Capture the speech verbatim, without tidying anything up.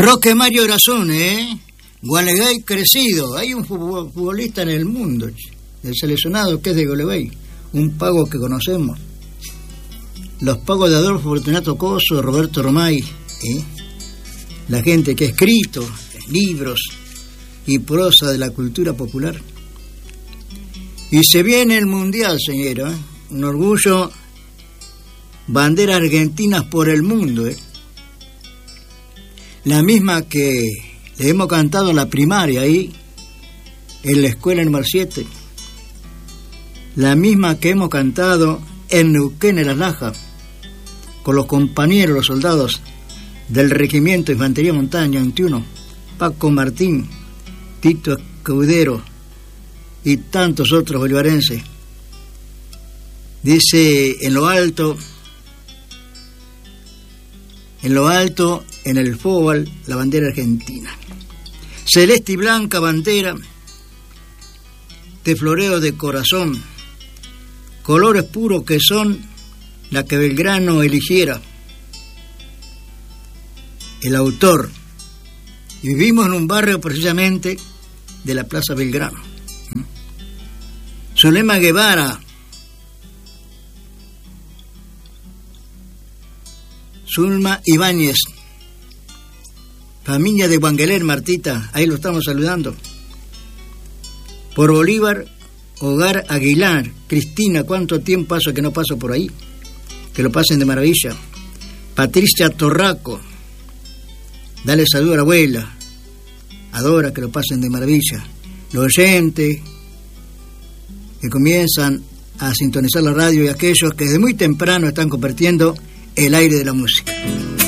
Roque Mario Grazone, ¿eh? Gualeguay crecido. Hay un futbolista en el mundo, el seleccionado que es de Gualeguay, un pago que conocemos. Los pagos de Adolfo Fortunato Coso, Roberto Romay, ¿eh? La gente que ha escrito libros y prosa de la cultura popular. Y se viene el Mundial, señora, ¿eh? Un orgullo, banderas argentinas por el mundo, ¿eh? La misma que le hemos cantado en la primaria ahí, en la escuela número siete. La misma que hemos cantado en Neuquén, en Las Lajas, con los compañeros, los soldados del Regimiento de Infantería Montaña veintiuno, Paco Martín, Tito Escudero y tantos otros bolivarenses. Dice, en lo alto, en lo alto, en el fútbol, la bandera argentina. Celeste y blanca bandera, de floreo de corazón, colores puros que son la que Belgrano eligiera. El autor. Y vivimos en un barrio precisamente de la Plaza Belgrano. Zulema Guevara, Zulma Ibáñez, familia de Guangueler, Martita, ahí lo estamos saludando. Por Bolívar, Hogar Aguilar, Cristina, ¿cuánto tiempo paso que no paso por ahí? Que lo pasen de maravilla. Patricia Torraco, dale saludo a la abuela, Adora, que lo pasen de maravilla. Los oyentes que comienzan a sintonizar la radio y aquellos que desde muy temprano están compartiendo el aire de la música.